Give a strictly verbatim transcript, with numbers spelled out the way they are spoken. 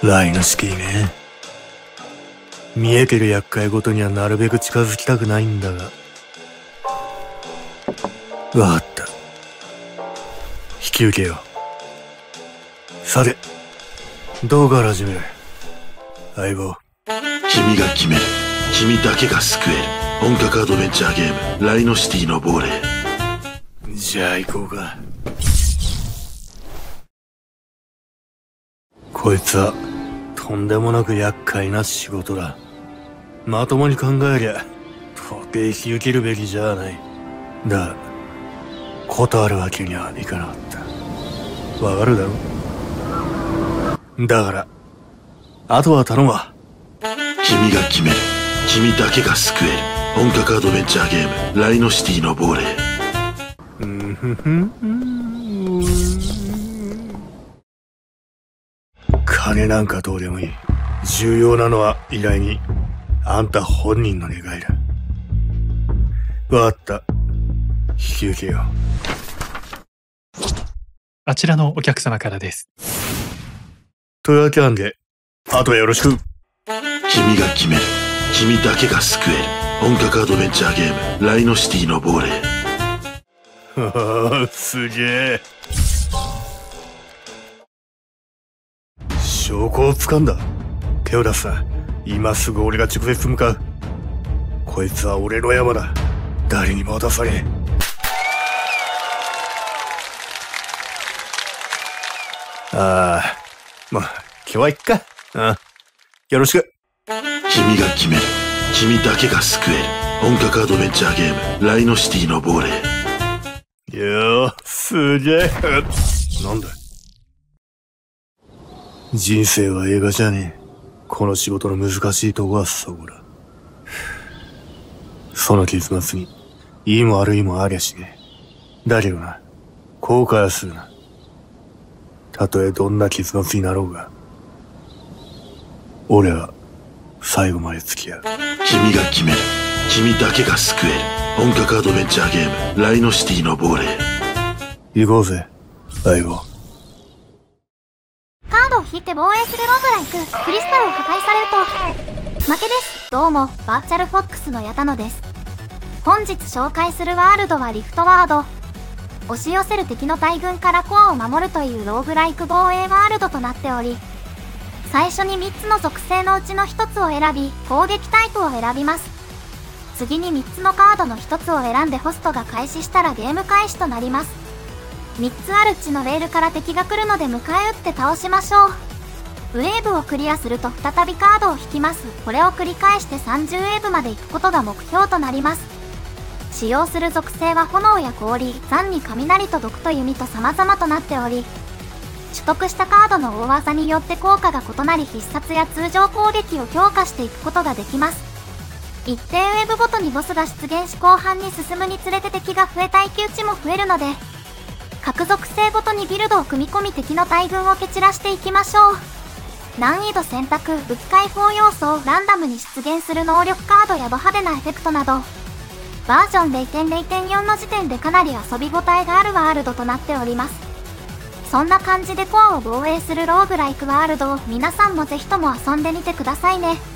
ライノシティね。見えてる厄介ごとにはなるべく近づきたくないんだが。わかった。引き受けよう。さて、どうから始める？相棒。 君が決める。君だけが救える。本格アドベンチャーゲーム、ライノシティの亡霊。 じゃあ行こうか。こいつはとんでもなく厄介な仕事だ。まともに考えりゃ到底引き受けるべきじゃない。だが断るわけにはいかなかった。わかるだろ。だからあとは頼むわ。 君が決める。君だけが救える。本格アドベンチャーゲーム、ライノシティの亡霊。 うんふふん。金なんかどうでもいい。重要なのは依頼人、あんた本人の願いだ。わかった。引き受けよう。 あちらのお客様からです。 というわけなんで、あとはよろしく。 君が決める。君だけが救える。本格アドベンチャーゲーム、ライノシティの亡霊。 はあ、すげえ。証拠をつかんだ。手を出すな。今すぐ俺が直接向かう。こいつは俺の山だ。誰にも渡さねえ。ああ、まあ今日は行っか。ああ、よろしく。 君が決める。君だけが救える。本格アドベンチャーゲーム、ライノシティの亡霊。 よー、すげえ。なんだ。人生は映画じゃねえ。この仕事の難しいとこはそこだ。その結末にいいも悪いもありゃしねえ。だけどな、後悔はするな。たとえどんな結末になろうが、俺は最後まで付き合う。 君が決める。君だけが救える。本格アドベンチャーゲーム、ライノシティの亡霊。 行こうぜ、相棒。 カードを引いて防衛するローグライク、クリスタルを破壊されると負けです。どうも、バーチャルフォックスの矢田野です。本日紹介するワールドはリフトワード。押し寄せる敵の大軍からコアを守るというローグライク防衛ワールドとなっており、最初にみっつの属性のうちのひとつを選び、攻撃タイプを選びます。次にみっつのカードのひとつを選んでホストが開始したらゲーム開始となります。みっつあるうちのレールから敵が来るので迎え撃って倒しましょう。ウェーブをクリアすると再びカードを引きます。これを繰り返してさんじゅうウェーブまで行くことが目標となります。使用する属性は炎や氷、残に雷と毒と弓と様々となっており、取得したカードの大技によって効果が異なり必殺や通常攻撃を強化していくことができます。一定ウェーブごとにボスが出現し後半に進むにつれて敵が増え耐久値も増えるので、各属性ごとにビルドを組み込み敵の大軍を蹴散らしていきましょう。難易度選択、武器解放要素をランダムに出現する能力カードやド派手なエフェクトなど、バージョン ゼロてんゼロてんよん の時点でかなり遊び応えがあるワールドとなっております。そんな感じでコアを防衛するローグライクワールドを皆さんもぜひとも遊んでみてくださいね。